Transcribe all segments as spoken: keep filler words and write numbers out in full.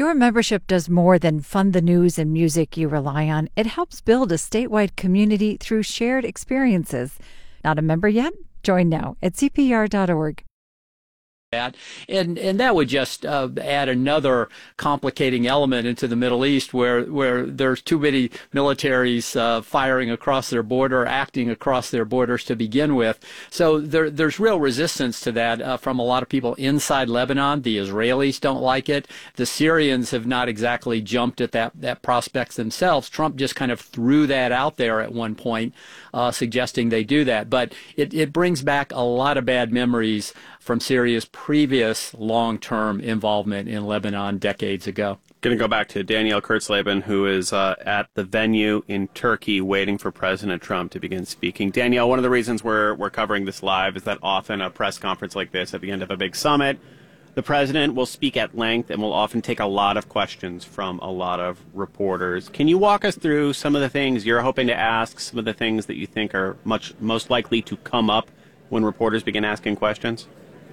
Your membership does more than fund the news and music you rely on. It helps build a statewide community through shared experiences. Not a member yet? Join now at C P R dot org. That. And and that would just uh, add another complicating element into the Middle East, where where there's too many militaries uh, firing across their border, acting across their borders to begin with. So there there's real resistance to that uh, from a lot of people inside Lebanon. The Israelis don't like it. The Syrians have not exactly jumped at that that prospect themselves. Trump just kind of threw that out there at one point, uh, suggesting they do that. But it it brings back a lot of bad memories from Syria's previous long-term involvement in Lebanon decades ago. Going to go back to Danielle Kurtzleben, who is uh, at the venue in Turkey waiting for President Trump to begin speaking. Danielle, one of the reasons we're, we're covering this live is that often a press conference like this at the end of a big summit, the president will speak at length and will often take a lot of questions from a lot of reporters. Can you walk us through some of the things you're hoping to ask, some of the things that you think are much most likely to come up when reporters begin asking questions?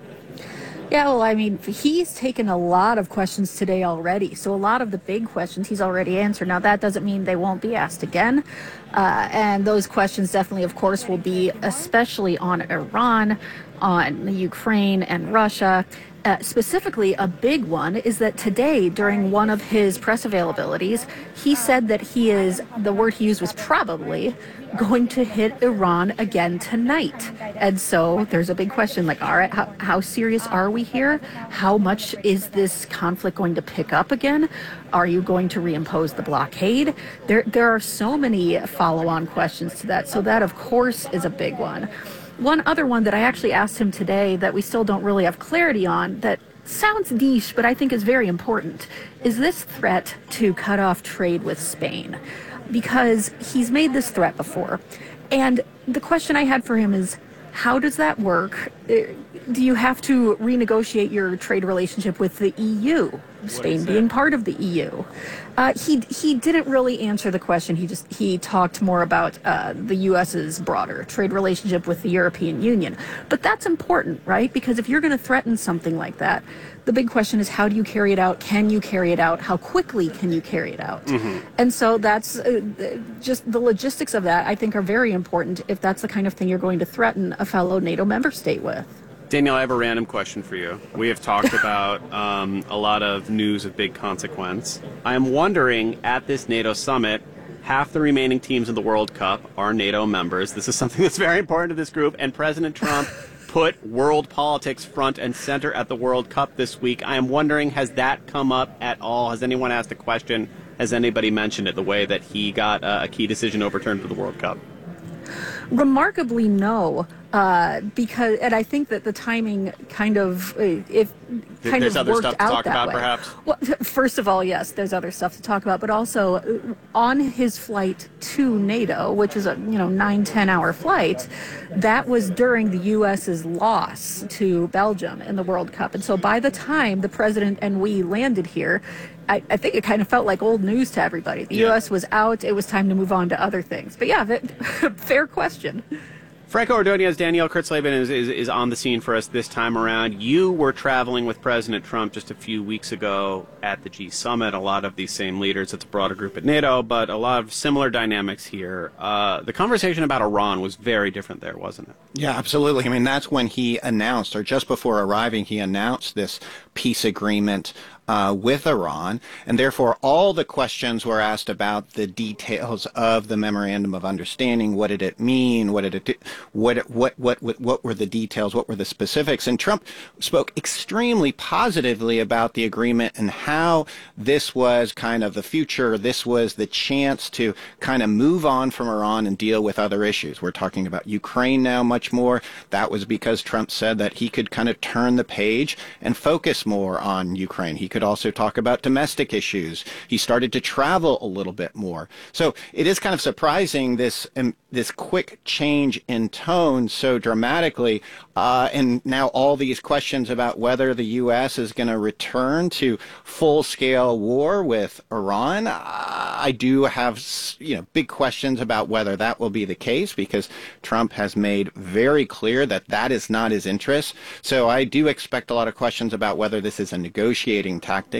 Yeah, well, I mean, he's taken a lot of questions today already. So a lot of the big questions he's already answered. Now, that doesn't mean they won't be asked again. Uh, and those questions definitely, of course, will be especially on Iran, on Ukraine and Russia. Uh, specifically, a big one is that today, during one of his press availabilities, he said that he is, the word he used was probably, going to hit Iran again tonight. And so there's a big question, like, all right, how, how serious are we here? How much is this conflict going to pick up again? Are you going to reimpose the blockade? There, there are so many follow-on questions to that. So that, of course, is a big one. One other one that I actually asked him today that we still don't really have clarity on, that sounds niche, but I think is very important, is this threat to cut off trade with Spain. Because he's made this threat before. And the question I had for him is, how does that work? Do you have to renegotiate your trade relationship with the E U? Spain being part of the E U. Uh, he he didn't really answer the question. He just he talked more about uh, the U S's broader trade relationship with the European Union. But that's important, right? Because if you're going to threaten something like that, the big question is, how do you carry it out? Can you carry it out? How quickly can you carry it out? Mm-hmm. And so that's uh, just the logistics of that, I think, are very important if that's the kind of thing you're going to threaten a fellow NATO member state with. Danielle, I have a random question for you. We have talked about um, a lot of news of big consequence. I am wondering, at this NATO summit, half the remaining teams in the World Cup are NATO members. This is something that's very important to this group, and President Trump put world politics front and center at the World Cup this week. I am wondering, has that come up at all? Has anyone asked a question? Has anybody mentioned it, the way that he got uh, a key decision overturned for the World Cup? Remarkably, no. Uh, because, and I think that the timing kind of, uh, if kind there's of other worked stuff to out talk that about, way. perhaps. Well, first of all, yes, there's other stuff to talk about, but also uh, on his flight to NATO, which is a you know nine ten hour flight, that was during the U S's loss to Belgium in the World Cup, and so by the time the president and we landed here, I, I think it kind of felt like old news to everybody. The yeah. U S was out. It was time to move on to other things. But yeah, fair question. Franco Ordonez, Danielle Kurtzleben is, is, is on the scene for us this time around. You were traveling with President Trump just a few weeks ago at the G Summit. A lot of these same leaders. It's a broader group at NATO, but a lot of similar dynamics here. Uh, the conversation about Iran was very different there, wasn't it? Yeah, absolutely. I mean, that's when he announced, or just before arriving, he announced this peace agreement Uh, with Iran, and therefore all the questions were asked about the details of the memorandum of understanding. What did it mean? What did it do? What, what, what, what, what were the details? What were the specifics? And Trump spoke extremely positively about the agreement and how this was kind of the future. This was the chance to kind of move on from Iran and deal with other issues. We're talking about Ukraine now much more. That was because Trump said that he could kind of turn the page and focus more on Ukraine. He could also talk about domestic issues. He started to travel a little bit more. So it is kind of surprising, this um, this quick change in tone so dramatically. Uh, and now all these questions about whether the U S is going to return to full-scale war with Iran. Uh, I do have, you know, big questions about whether that will be the case, because Trump has made very clear that that is not his interest. So I do expect a lot of questions about whether this is a negotiating tactic.